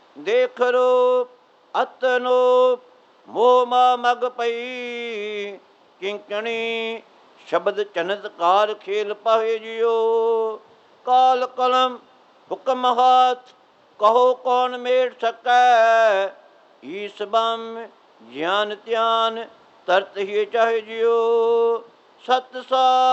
ਦੇਖ ਰੂਪ ਅਤਨੂਪ ਮੋਹ ਮਾ ਮਗ ਪਈ। ਕਿੰਕਣੀ ਸ਼ਬਦ ਚਨਤਕਾਰ ਖੇਲ ਪਾਏ ਜਿਉ। ਕਾਲ ਕਲਮ ਹੁਕਮ ਹਾਥ ਕਹੋ ਕੌਣ ਮੇਟ ਸਕੈ। ਈਸ ਬਮ ਗਿਆਨ ਧਿਆਨ ਤਰਤ ਹੀ ਚਾਹੇ ਜਿਉ। ਸਤ ਸਾ